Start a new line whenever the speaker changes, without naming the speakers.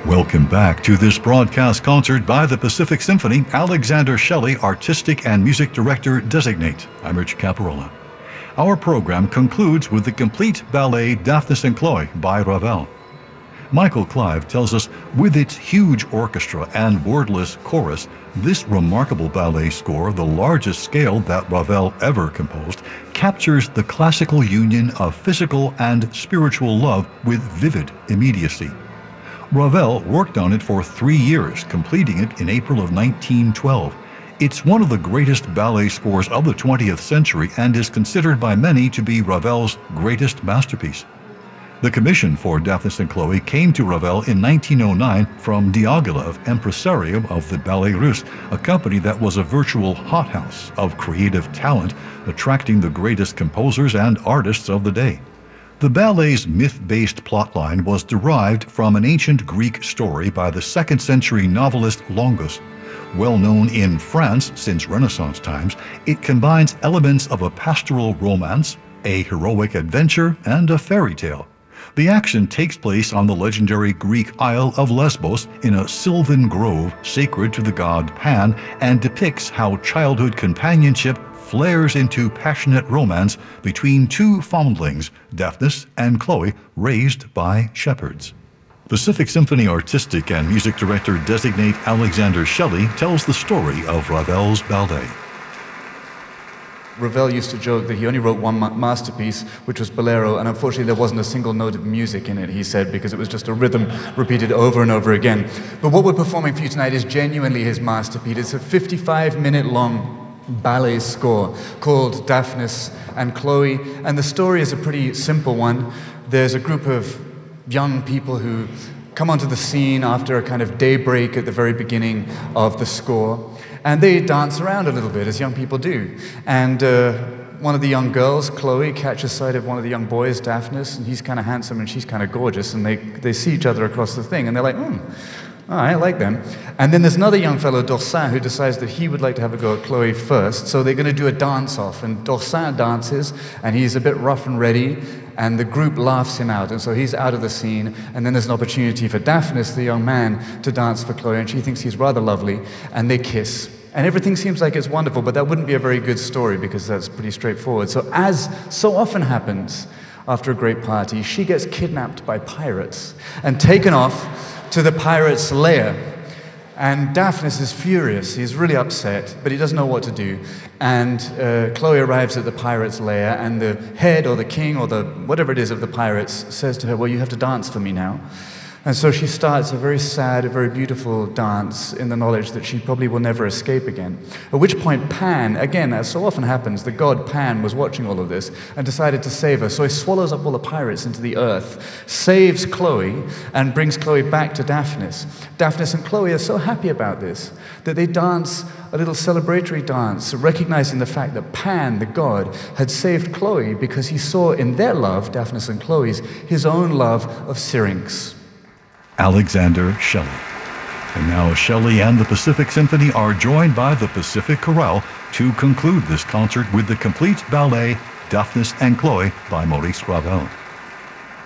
Welcome back to this broadcast concert by the Pacific Symphony, Alexander Shelley, Artistic and Music Director Designate. I'm Rich Caparola. Our program concludes with the complete ballet Daphnis and Chloe by Ravel. Michael Clive tells us, with its huge orchestra and wordless chorus, this remarkable ballet score, the largest scale that Ravel ever composed, captures the classical union of physical and spiritual love with vivid immediacy. Ravel worked on it for 3 years, completing it in April of 1912. It's one of the greatest ballet scores of the 20th century and is considered by many to be Ravel's greatest masterpiece. The commission for Daphnis and Chloe came to Ravel in 1909 from Diaghilev, impresario of the Ballet Russe, a company that was a virtual hothouse of creative talent, attracting the greatest composers and artists of the day. The ballet's myth-based plotline was derived from an ancient Greek story by the 2nd century novelist Longus. Well known in France since Renaissance times, it combines elements of a pastoral romance, a heroic adventure, and a fairy tale. The action takes place on the legendary Greek Isle of Lesbos in a sylvan grove sacred to the god Pan and depicts how childhood companionship flares into passionate romance between two foundlings, Daphnis and Chloe, raised by shepherds. Pacific Symphony Artistic and Music Director Designate Alexander Shelley tells the story of Ravel's ballet.
Ravel used to joke that he only wrote one masterpiece, which was Bolero, and unfortunately there wasn't a single note of music in it, he said, because it was just a rhythm repeated over and over again. But what we're performing for you tonight is genuinely his masterpiece. It's a 55-minute long ballet score called Daphnis and Chloe, and the story is a pretty simple one. There's a group of young people who come onto the scene after a kind of daybreak at the very beginning of the score, and they dance around a little bit, as young people do. And one of the young girls, Chloe, catches sight of one of the young boys, Daphnis, and he's kind of handsome and she's kind of gorgeous, and they see each other across the thing, and they're like, all right, I like them. And then there's another young fellow, Dorsin, who decides that he would like to have a go at Chloe first, so they're going to do a dance-off, and Dorsin dances, and he's a bit rough and ready, and the group laughs him out, and so he's out of the scene, and then there's an opportunity for Daphnis, the young man, to dance for Chloe, and she thinks he's rather lovely, and they kiss. And everything seems like it's wonderful, but that wouldn't be a very good story because that's pretty straightforward. So as so often happens after a great party, she gets kidnapped by pirates and taken off to the pirates' lair. And Daphnis is furious, he's really upset, but he doesn't know what to do. And Chloe arrives at the pirates' lair, and the head or the king or the whatever it is of the pirates says to her, well, you have to dance for me now. And so she starts a very sad, a very beautiful dance in the knowledge that she probably will never escape again. At which point Pan, again, as so often happens, the god Pan was watching all of this and decided to save her. So he swallows up all the pirates into the earth, saves Chloe, and brings Chloe back to Daphnis. Daphnis and Chloe are so happy about this that they dance a little celebratory dance, recognizing the fact that Pan, the god, had saved Chloe because he saw in their love, Daphnis and Chloe's, his own love of Syrinx.
Alexander Shelley. And now Shelley and the Pacific Symphony are joined by the Pacific Chorale to conclude this concert with the complete ballet Daphnis and Chloe by Maurice Ravel.